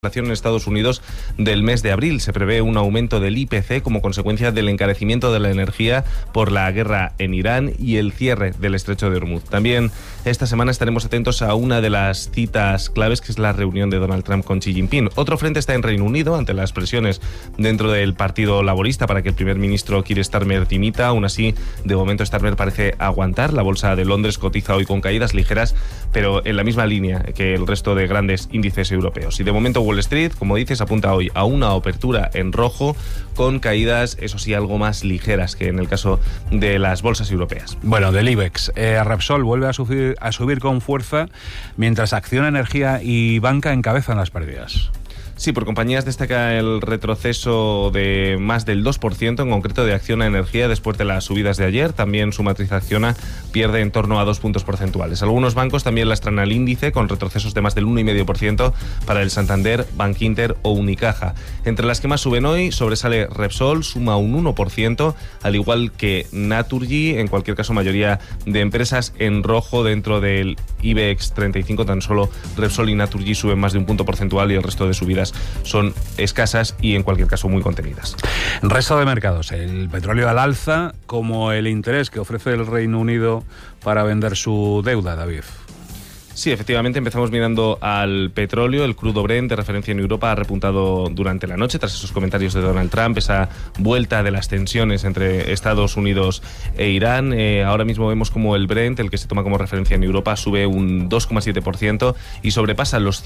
inflación en Estados Unidos del mes de abril. Se prevé un aumento del IPC como consecuencia del encarecimiento de la energía por la guerra en Irán y el cierre del estrecho de Hormuz. También esta semana estaremos atentos a una de las citas claves, que es la reunión de Donald Trump con Xi Jinping. Otro frente está en Reino Unido ante las presiones dentro del Partido Laborista para que el primer ministro Keir Starmer dimita. Aún así, de momento Starmer parece aguantar. La bolsa de Londres cotiza hoy con caídas ligeras, pero en la misma línea que el resto de grandes índices europeos. Y de momento Wall Street, como dices, apunta hoy a una apertura en rojo con caídas, eso sí, algo más ligeras que en el caso de las bolsas europeas. Bueno, del IBEX, Repsol vuelve a subir con fuerza, mientras Acciona, Energía y Banca encabezan las pérdidas. Sí, por compañías destaca el retroceso de más del 2%, en concreto de Acciona Energía, después de las subidas de ayer. También su matriz Acciona pierde en torno a 2 puntos porcentuales. Algunos bancos también lastran al índice, con retrocesos de más del 1,5% para el Santander, Bankinter o Unicaja. Entre las que más suben hoy, sobresale Repsol, suma un 1%, al igual que Naturgy. En cualquier caso, mayoría de empresas en rojo dentro del IBEX 35. Tan solo Repsol y Naturgy suben más de un punto porcentual y el resto de subidas son escasas y en cualquier caso muy contenidas. Resto de mercados, el petróleo al alza, como el interés que ofrece el Reino Unido para vender su deuda, David. Sí, efectivamente, empezamos mirando al petróleo. El crudo Brent, de referencia en Europa, ha repuntado durante la noche tras esos comentarios de Donald Trump, esa vuelta de las tensiones entre Estados Unidos e Irán. Ahora mismo vemos como el Brent, el que se toma como referencia en Europa, sube un 2,7% y sobrepasa los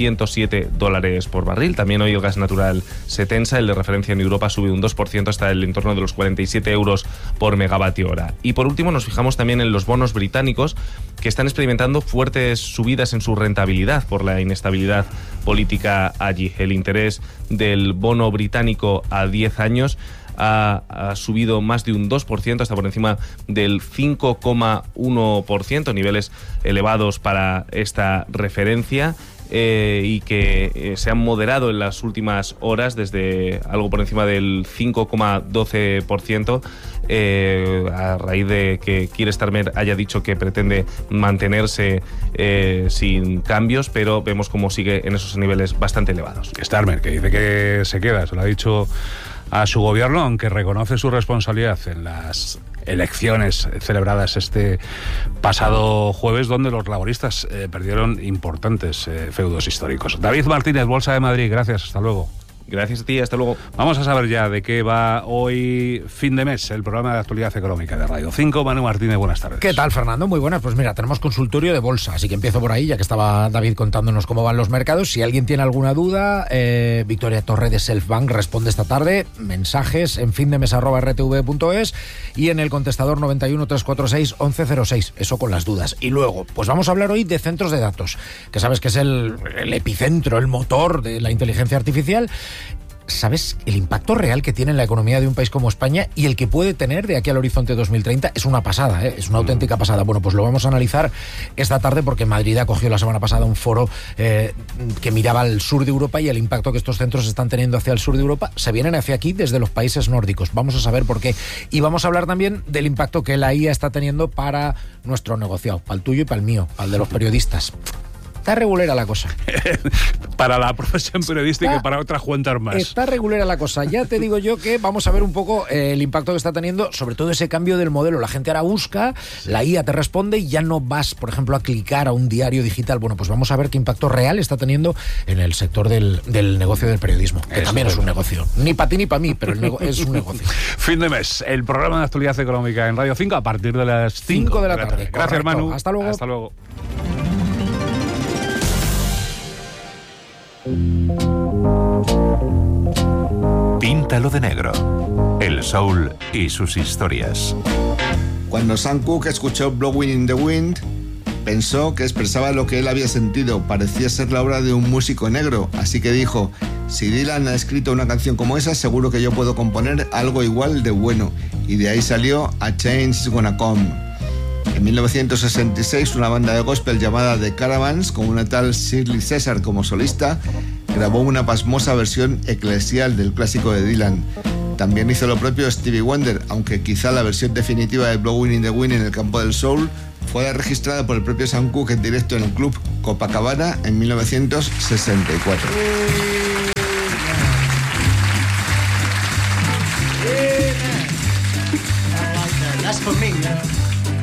$107 por barril. También hoy el gas natural se tensa, el de referencia en Europa sube un 2% hasta el entorno de los 47 euros por megavatio hora. Y por último nos fijamos también en los bonos británicos, que están experimentando fuertes subidas en su rentabilidad por la inestabilidad política allí. El interés del bono británico a 10 años ha subido más de un 2%, hasta por encima del 5,1%, niveles elevados para esta referencia. Y que se han moderado en las últimas horas desde algo por encima del 5,12%, a raíz de que Keir Starmer haya dicho que pretende mantenerse sin cambios, pero vemos cómo sigue en esos niveles bastante elevados. Starmer, que dice que se queda, se lo ha dicho a su gobierno, aunque reconoce su responsabilidad en las elecciones celebradas este pasado jueves, donde los laboristas perdieron importantes feudos históricos. David Martínez, Bolsa de Madrid, gracias, hasta luego. Gracias a ti, hasta luego. Vamos a saber ya de qué va hoy Fin de Mes, el programa de actualidad económica de Radio 5. Manu Martínez, buenas tardes. ¿Qué tal, Fernando? Muy buenas. Pues mira, tenemos consultorio de bolsa, así que empiezo por ahí, ya que estaba David contándonos cómo van los mercados. Si alguien tiene alguna duda, Victoria Torre de Selfbank responde esta tarde. Mensajes en findemes@rtv.es y en el contestador 91 346 1106. Eso con las dudas. Y luego, pues vamos a hablar hoy de centros de datos, que sabes que es el epicentro, el motor de la inteligencia artificial. ¿Sabes el impacto real que tiene en la economía de un país como España y el que puede tener de aquí al horizonte 2030? Es una pasada, es una auténtica pasada. Bueno, pues lo vamos a analizar esta tarde, porque Madrid acogió la semana pasada un foro que miraba al sur de Europa y el impacto que estos centros están teniendo hacia el sur de Europa. Se vienen hacia aquí desde los países nórdicos. Vamos a saber por qué. Y vamos a hablar también del impacto que la IA está teniendo para nuestro negociado, para el tuyo y para el mío, para el de los periodistas. Está regulera la cosa. Para la profesión periodística y para otras cuentas más. Está regulera la cosa. Ya te digo yo que vamos a ver un poco el impacto que está teniendo, sobre todo ese cambio del modelo. La gente ahora busca, la IA te responde y ya no vas, por ejemplo, a clicar a un diario digital. Bueno, pues vamos a ver qué impacto real está teniendo en el sector del negocio del periodismo, que eso también es un negocio. Ni para ti ni para mí, pero es un negocio. Fin de Mes, el programa de actualidad económica en Radio 5 a partir de las 5 de la tarde. Gracias, Manu. Hasta luego. Hasta luego. Píntalo de negro. El soul y sus historias. Cuando Sam Cooke escuchó Blowing in the Wind, pensó que expresaba lo que él había sentido. Parecía ser la obra de un músico negro, así que dijo: si Dylan ha escrito una canción como esa, seguro que yo puedo componer algo igual de bueno. Y de ahí salió A Change Is Gonna Come. En 1966, una banda de gospel llamada The Caravans, con una tal Shirley César como solista, grabó una pasmosa versión eclesial del clásico de Dylan. También hizo lo propio Stevie Wonder, aunque quizá la versión definitiva de Blowing in the Wind en el campo del soul fue registrada por el propio Sam Cooke en directo en el club Copacabana en 1964. bailas conmigo.